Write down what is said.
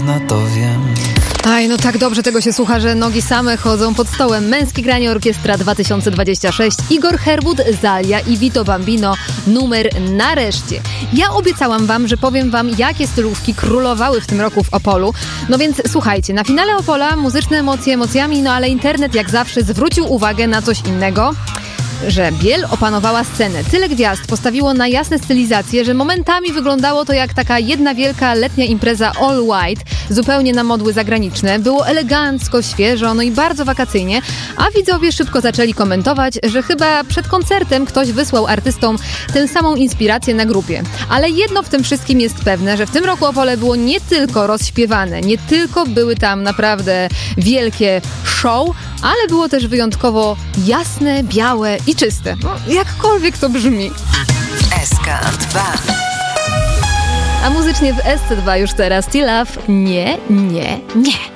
pewno to wiem. Aj, no tak dobrze tego się słucha, że nogi same chodzą pod stołem. Męskie granie Orkiestra 2026. Igor Herwód, Zalia i Vito Bambino. Numer Nareszcie. Ja obiecałam wam, że powiem wam, jakie stylówki królowały w tym roku w Opolu. No więc słuchajcie, na finale Opola muzyczne emocje emocjami, no ale internet jak zawsze zwrócił uwagę na coś innego. Że biel opanowała scenę. Tyle gwiazd postawiło na jasne stylizacje, że momentami wyglądało to jak taka jedna wielka letnia impreza all white, zupełnie na modły zagraniczne. Było elegancko, świeżo, no i bardzo wakacyjnie, a widzowie szybko zaczęli komentować, że chyba przed koncertem ktoś wysłał artystom tę samą inspirację na grupie. Ale jedno w tym wszystkim jest pewne, że w tym roku Opole było nie tylko rozśpiewane, nie tylko były tam naprawdę wielkie show, ale było też wyjątkowo jasne, białe i czyste. No, jakkolwiek to brzmi. SK2. A muzycznie w SC2 już teraz T-Love. Nie, nie, nie.